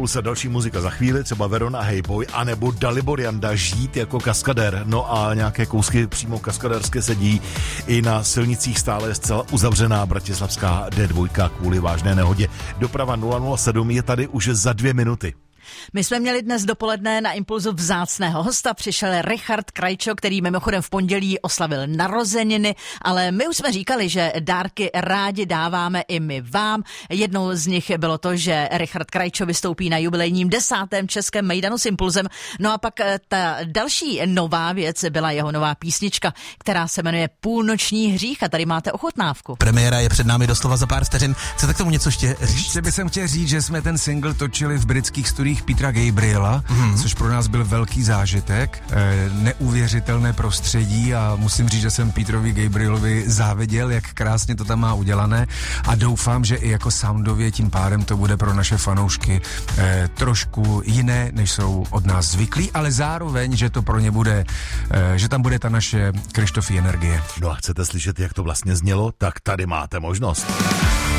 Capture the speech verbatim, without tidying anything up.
Impulse další muzika za chvíli, třeba Verona Hey Boy, anebo Dalibor Janda Žít jako kaskadér. No a nějaké kousky přímo kaskadérské sedí. I na silnicích stále je zcela uzavřená bratislavská D dva kvůli vážné nehodě. Doprava nula nula sedm je tady už za dvě minuty. My jsme měli dnes dopoledne na Impulzu vzácného hosta, přišel Richard Krajčo, který mimochodem v pondělí oslavil narozeniny, ale my už jsme říkali, že dárky rádi dáváme i my vám. Jednou z nich bylo to, že Richard Krajčo vystoupí na jubilejním desátém českém mejdanu s Impulzem. No a pak ta další nová věc byla jeho nová písnička, která se jmenuje Půlnoční hřích a tady máte ochutnávku. Premiéra je před námi doslova za pár vteřin. Chcete k tomu něco ještě říct? Ještě bych chtěl říct, že jsme ten single točili v britských studiích Petra Gabriela, mm. což pro nás byl velký zážitek, e, neuvěřitelné prostředí a musím říct, že jsem Petrovi Gabrielovi záviděl, jak krásně to tam má udělané a doufám, že i jako soundově tím pádem to bude pro naše fanoušky e, trošku jiné, než jsou od nás zvyklí, ale zároveň, že to pro ně bude, e, že tam bude ta naše Krištofí energie. No a chcete slyšet, jak to vlastně znělo? Tak tady máte možnost.